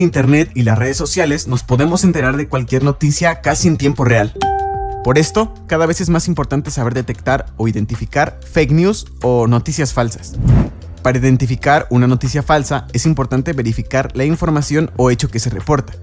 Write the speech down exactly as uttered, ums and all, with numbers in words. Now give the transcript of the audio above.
Internet y las redes sociales nos podemos enterar de cualquier noticia casi en tiempo real. Por esto, cada vez es más importante saber detectar o identificar fake news o noticias falsas. Para identificar una noticia falsa, es importante verificar la información o hecho que se reporta.